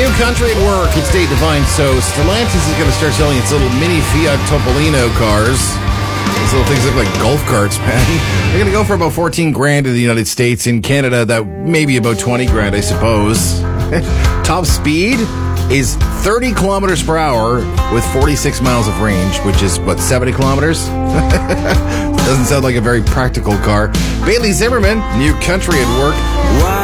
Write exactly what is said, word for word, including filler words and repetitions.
country at work. It's Date Divine. So Stellantis is going to start selling its little mini Fiat Topolino cars. These little things look like golf carts, man. They're going to go for about fourteen grand in the United States. In Canada, that maybe about twenty grand, I suppose. Top speed is thirty kilometers per hour with forty-six miles of range, which is, what, seventy kilometers? Doesn't sound like a very practical car. Bailey Zimmerman, New Country at Work.